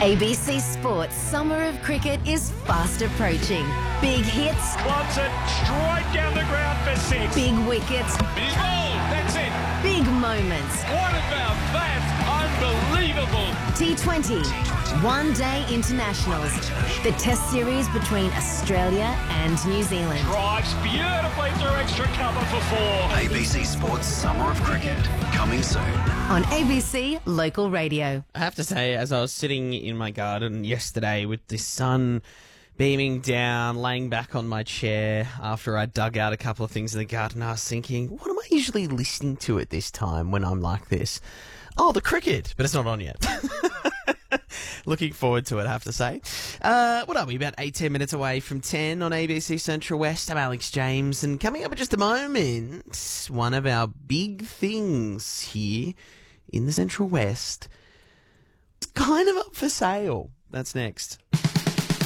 ABC Sports Summer of Cricket is fast approaching. Big hits. Wants it straight down the ground for six. Big wickets. He's bowled. That's it. Big moments. What about that? Unbelievable. T20. One-day internationals. The test series between Australia and New Zealand. Drives beautifully through extra cover for four. ABC Sports Summer of Cricket, coming soon. On ABC Local Radio. I have to say, as I was sitting in my garden yesterday with the sun beaming down, laying back on my chair after I dug out a couple of things in the garden, I was thinking, what am I usually listening to at this time when I'm like this? Oh, the cricket, but it's not on yet. Looking forward to it, I have to say. What are we, about 10 minutes away from 10 on ABC Central West? I'm Alex James, and coming up in just a moment, one of our big things here in the Central West is kind of up for sale. That's next.